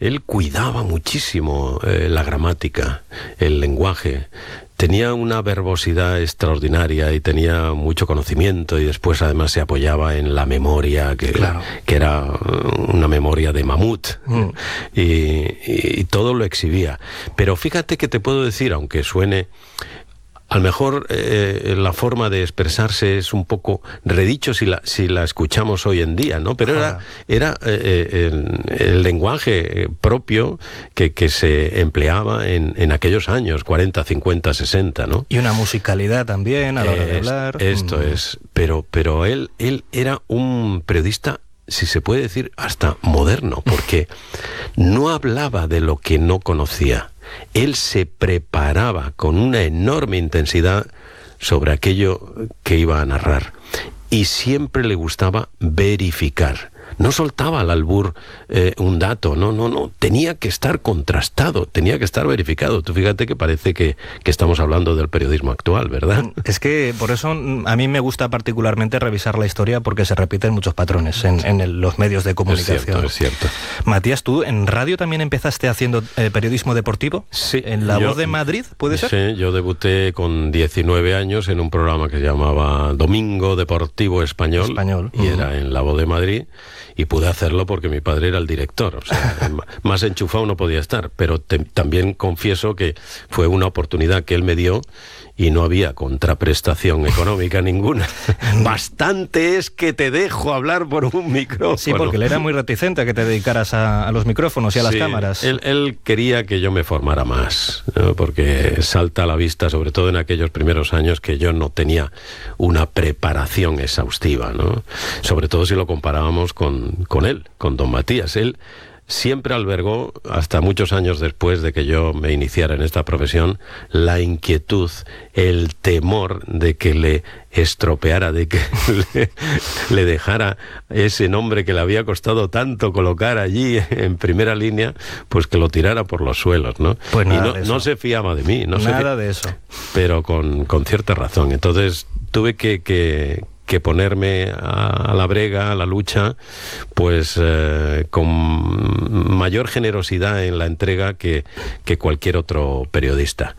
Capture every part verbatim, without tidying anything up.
él cuidaba muchísimo eh, la gramática, el lenguaje. Tenía una verbosidad extraordinaria y tenía mucho conocimiento, y después además se apoyaba en la memoria, que, claro. que era una memoria de mamut, mm. y, y, y todo lo exhibía. Pero fíjate que te puedo decir, aunque suene... A lo mejor eh, la forma de expresarse es un poco redicho si la, si la escuchamos hoy en día, ¿no? Pero era, era eh, el, el lenguaje propio que, que se empleaba en, en aquellos años, cuarenta, cincuenta, sesenta, ¿no? Y una musicalidad también a la hora de hablar. Esto mm. es, pero, pero él, él era un periodista, si se puede decir, hasta moderno, porque no hablaba de lo que no conocía. Él se preparaba con una enorme intensidad sobre aquello que iba a narrar, y siempre le gustaba verificar. No soltaba al albur eh, un dato, no, no, no, tenía que estar contrastado, tenía que estar verificado. Tú fíjate que parece que, que estamos hablando del periodismo actual, ¿verdad? Es que por eso a mí me gusta particularmente revisar la historia, porque se repiten muchos patrones en, en el, los medios de comunicación. Es cierto, es cierto. Matías, ¿tú en radio también empezaste haciendo eh, periodismo deportivo? Sí. ¿En La yo, Voz de Madrid, puede ser? Sí, yo debuté con diecinueve años en un programa que se llamaba Domingo Deportivo Español, Español. y uh-huh. era en La Voz de Madrid. Y pude hacerlo porque mi padre era el director, o sea, más enchufado no podía estar, pero te, también confieso que fue una oportunidad que él me dio y no había contraprestación económica ninguna. Bastante es que te dejo hablar por un micrófono. Sí, porque él era muy reticente a que te dedicaras a, a los micrófonos y a las sí, cámaras. Él, él quería que yo me formara más, ¿no? Porque salta a la vista, sobre todo en aquellos primeros años, que yo no tenía una preparación exhaustiva, ¿no? Sobre todo si lo comparábamos con, con él, con don Matías. Él siempre albergó, hasta muchos años después de que yo me iniciara en esta profesión, la inquietud, el temor de que le estropeara, de que le, le dejara ese nombre que le había costado tanto colocar allí en primera línea, pues que lo tirara por los suelos, ¿no? Pues nada y no, de eso. no se fiaba de mí. No nada se fi... de eso. Pero con, con cierta razón. Entonces tuve que... que que ponerme a, a la brega, a la lucha, pues eh, con mayor generosidad en la entrega que, que cualquier otro periodista.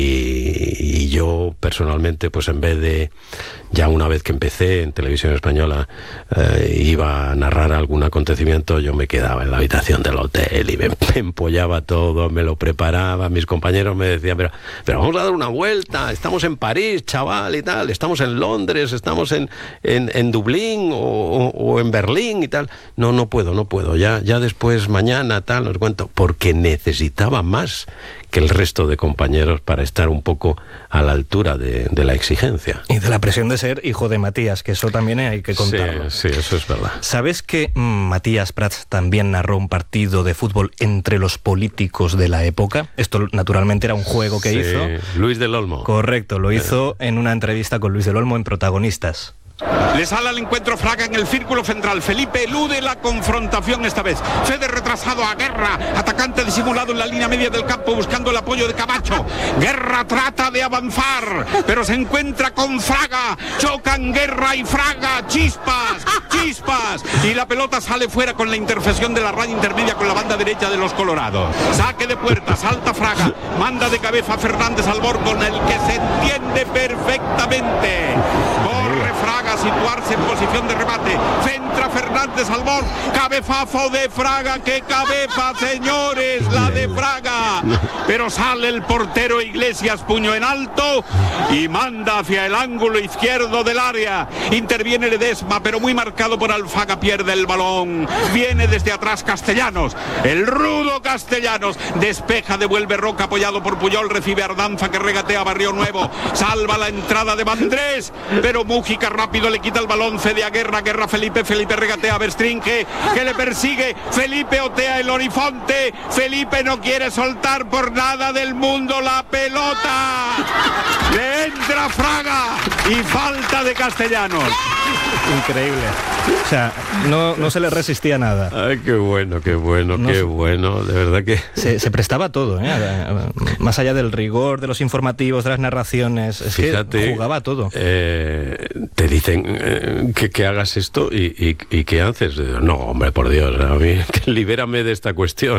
Y, y yo personalmente, pues en vez de, ya una vez que empecé en Televisión Española, eh, iba a narrar algún acontecimiento, yo me quedaba en la habitación del hotel y me, me empollaba todo, me lo preparaba, mis compañeros me decían, pero, pero vamos a dar una vuelta, estamos en París, chaval, y tal, estamos en Londres, estamos en En, en Dublín o, o, o en Berlín y tal. No, no puedo, no puedo. Ya, ya después, mañana, tal, os cuento. Porque necesitaba más que el resto de compañeros para estar un poco a la altura de, de la exigencia. Y de la presión de ser hijo de Matías, que eso también hay que contarlo. Sí, sí, eso es verdad. ¿Sabes que mmm, Matías Prats también narró un partido de fútbol entre los políticos de la época? Esto naturalmente era un juego que sí, hizo. Luis del Olmo. Correcto, lo hizo en una entrevista con Luis del Olmo en Protagonistas. Le sale al encuentro Fraga en el círculo central. Felipe elude la confrontación esta vez. Cede retrasado a Guerra, atacante disimulado en la línea media del campo buscando el apoyo de Camacho. Guerra trata de avanzar, pero se encuentra con Fraga. Chocan Guerra y Fraga. Chispas, chispas. Y la pelota sale fuera con la intercesión de la raya intermedia con la banda derecha de los colorados. Saque de puerta, salta Fraga. Manda de cabeza a Fernández Albor, con el que se entiende perfectamente. Corre Fraga a situarse en posición de remate. Centra Fernández Albor. Cabezazo de Fraga. ¡Qué cabeza, señores! La de Fraga. Pero sale el portero Iglesias, puño en alto, y manda hacia el ángulo izquierdo del área. Interviene Ledesma, pero muy marcado por Alfaga. Pierde el balón. Viene desde atrás Castellanos. El rudo Castellanos. Despeja, devuelve Roca apoyado por Puyol. Recibe Ardanza, que regatea Barrio Nuevo. Salva la entrada de Vandrés, pero Mújica rápido le quita el balón, cede a Guerra, Guerra Felipe, Felipe regatea a Berstringe, que le persigue, Felipe otea el horizonte, Felipe no quiere soltar por nada del mundo la pelota, le entra Fraga y falta de Castellanos. Increíble. O sea, no, no se le resistía nada. Ay, qué bueno, qué bueno, no, qué bueno. De verdad que... Se, se prestaba todo, ¿eh? Más allá del rigor, de los informativos, de las narraciones. Es Fíjate, que jugaba todo. Eh, te dicen eh, que, que hagas esto y, y, y ¿qué haces? No, hombre, por Dios, a mí, libérame de esta cuestión.